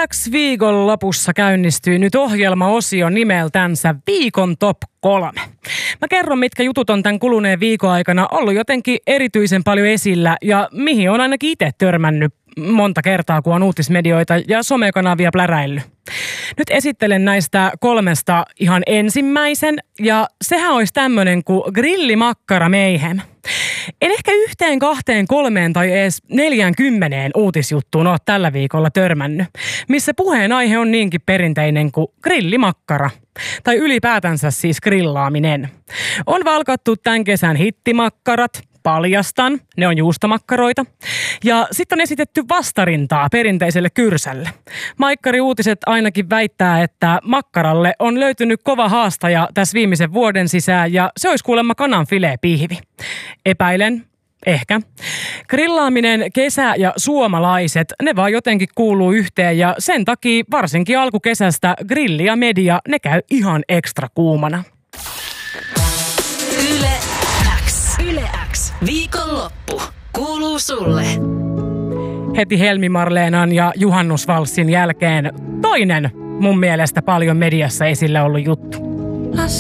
X-viikonlopussa käynnistyi nyt ohjelmaosio nimeltänsä Viikon Top 3. Mä kerron, mitkä jutut on tämän kuluneen viikon aikana ollut jotenkin erityisen paljon esillä ja mihin on ainakin itse törmännyt monta kertaa, kun on uutismedioita ja somekanavia pläräillyt. Nyt esittelen näistä 3 ihan ensimmäisen, ja sehän olisi tämmönen kuin grillimakkara mayhem. En ehkä 1, 2, 3 tai edes 40 uutisjuttuun ole tällä viikolla törmännyt, missä puheenaihe on niinkin perinteinen kuin grillimakkara. Tai ylipäätänsä siis grillaaminen. On valkattu tämän kesän hittimakkarat, paljastan, ne on juustomakkaroita. Ja sitten on esitetty vastarintaa perinteiselle kyrsälle. Maikkari Uutiset ainakin väittää, että makkaralle on löytynyt kova haastaja tässä viimeisen vuoden sisään ja se olisi kuulemma kananfilepihvi. Epäilen. Ehkä. Grillaaminen, kesä ja suomalaiset, ne vaan jotenkin kuuluu yhteen ja sen takia varsinkin alkukesästä grilli ja media, ne käy ihan ekstra kuumana. Yle X. Yle X. Viikonloppu kuuluu sulle. Heti Helmi-Marleenan ja Juhannusvalssin jälkeen toinen mun mielestä paljon mediassa esillä ollut juttu.